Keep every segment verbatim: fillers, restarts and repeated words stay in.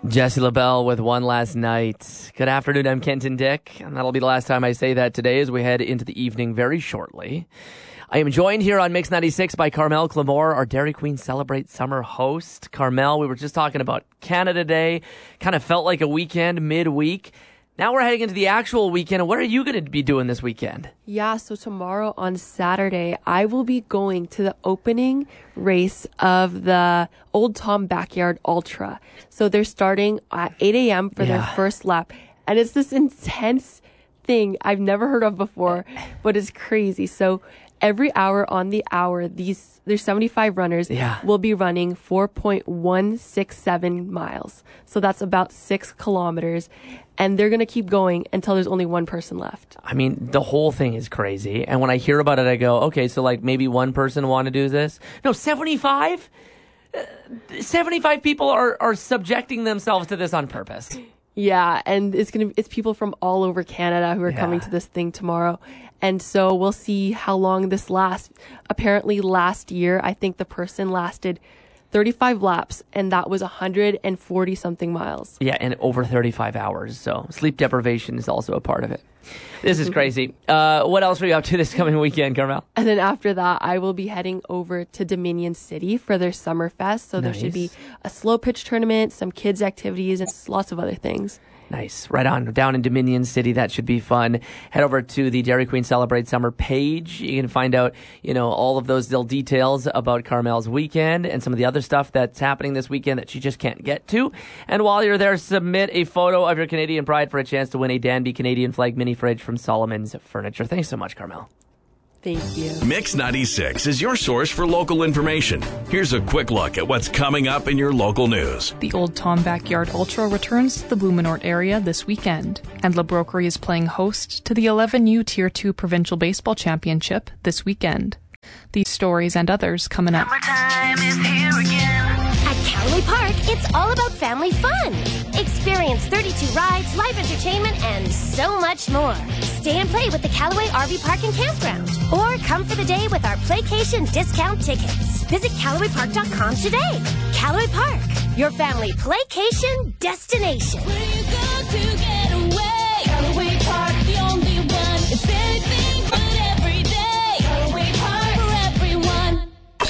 Jesse LaBelle with One Last Night. Good afternoon, I'm Kenton Dick, and that'll be the last time I say that today as we head into the evening very shortly. I am joined here on Mix ninety-six by Carmel Clamore, our Dairy Queen Celebrate Summer host. Carmel, we were just talking about Canada Day. Kind of felt like a weekend midweek. Now we're heading into the actual weekend. What are you going to be doing this weekend? Yeah, so tomorrow on Saturday, I will be going to the opening race of the Old Tom Backyard Ultra. So they're starting at eight a.m. for yeah. their first lap. And it's this intense thing I've never heard of before, but it's crazy. So every hour on the hour, these there's seventy-five runners yeah. will be running four point one six seven miles. So that's about six kilometers. And they're going to keep going until there's only one person left. I mean, the whole thing is crazy. And when I hear about it, I go, okay, so like maybe one person want to do this? No, seventy-five? Uh, seventy-five people are, are subjecting themselves to this on purpose. Yeah, and it's going to it's people from all over Canada who are yeah. coming to this thing tomorrow. And so we'll see how long this lasts. Apparently last year, I think the person lasted thirty-five laps, and that was one hundred forty something miles. Yeah, and over thirty-five hours. So sleep deprivation is also a part of it. This is crazy. Uh, what else are you up to this coming weekend, Carmel? And then after that, I will be heading over to Dominion City for their Summer Fest. So nice. There should be a slow pitch tournament, some kids activities, and lots of other things. Nice. Right on. Down in Dominion City. That should be fun. Head over to the Dairy Queen Celebrate Summer page. You can find out, you know, all of those little details about Carmel's weekend and some of the other stuff that's happening this weekend that she just can't get to. And while you're there, submit a photo of your Canadian pride for a chance to win a Danby Canadian flag mini fridge from Solomon's Furniture. Thanks so much, Carmel. Thank you. Mix ninety-six is your source for local information. Here's a quick look at what's coming up in your local news. The Old Tom Backyard Ultra returns to the Blumenort area this weekend, and La Brokerie is playing host to the eleven U Tier two Provincial Baseball Championship this weekend. These stories and others coming up. Summertime is here again. At Callaway Park, it's all about family fun. Experience thirty-two rides, live entertainment, and so much more. Stay and play with the Callaway R V Park and Campground. Or come for the day with our Playcation discount tickets. Visit Callaway Park dot com today. Callaway Park, your family playcation destination. Where you go to get away. Callaway Park, the only one. It's anything but every day. Callaway Park for everyone.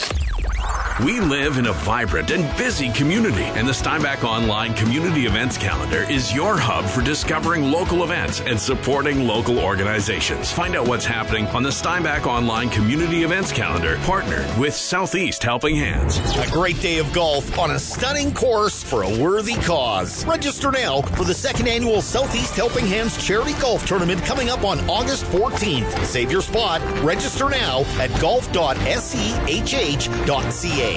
We live in a vibrant and busy community, and the Steinbach Online Community Events Calendar is your hub for discovering local events and supporting local organizations. Find out what's happening on the Steinbach Online Community Events Calendar, partnered with Southeast Helping Hands. A great day of golf on a stunning course for a worthy cause. Register now for the second annual Southeast Helping Hands Charity Golf Tournament coming up on August fourteenth. Save your spot. Register now at golf dot s e h h dot c a.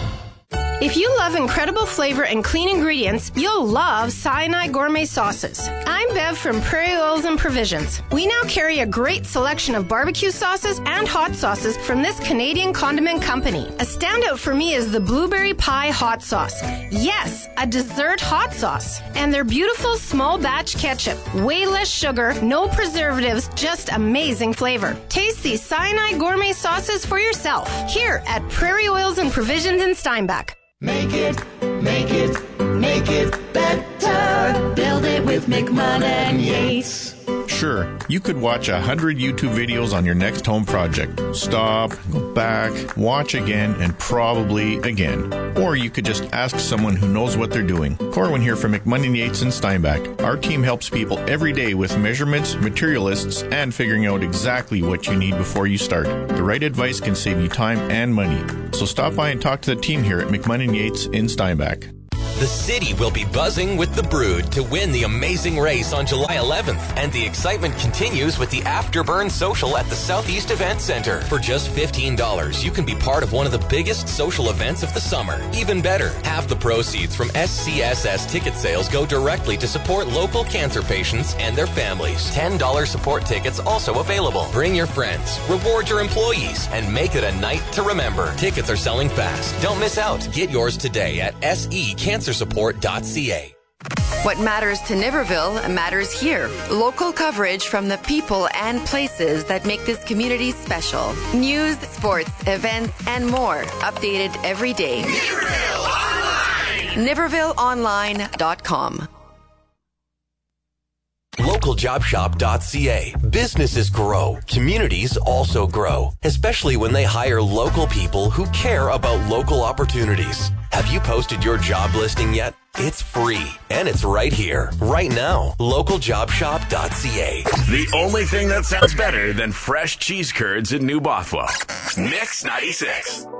If you love incredible flavor and clean ingredients, you'll love Sinai Gourmet Sauces. I'm Bev from Prairie Oils and Provisions. We now carry a great selection of barbecue sauces and hot sauces from this Canadian condiment company. A standout for me is the Blueberry Pie Hot Sauce. Yes, a dessert hot sauce. And their beautiful small batch ketchup. Way less sugar, no preservatives, just amazing flavor. Taste these Sinai Gourmet Sauces for yourself here at Prairie Oils and Provisions in Steinbach. Make it, make it, make it better. Build it with McMahon and Yates. Sure, you could watch a hundred YouTube videos on your next home project. Stop, go back, watch again, and probably again. Or you could just ask someone who knows what they're doing. Corwin here from McMahon and Yates in Steinbach. Our team helps people every day with measurements, material lists, and figuring out exactly what you need before you start. The right advice can save you time and money. So stop by and talk to the team here at McMahon and Yates in Steinbach. The city will be buzzing with the Brood to win the amazing race on July eleventh. And the excitement continues with the Afterburn Social at the Southeast Event Center. For just fifteen dollars, you can be part of one of the biggest social events of the summer. Even better, half the proceeds from S C S S ticket sales go directly to support local cancer patients and their families. ten dollars support tickets also available. Bring your friends, reward your employees, and make it a night to remember. Tickets are selling fast. Don't miss out. Get yours today at S E cancer support dot c a. What matters to Niverville matters here. Local coverage from the people and places that make this community special. News, sports, events, and more. Updated every day. Niverville Online! Niverville Online dot com. local job shop dot c a. Businesses grow. Communities also grow, especially when they hire local people who care about local opportunities. Have you posted your job listing yet? It's free, and it's right here, right now. local job shop dot c a. The only thing that sounds better than fresh cheese curds in New Bothwell. Mix ninety-six.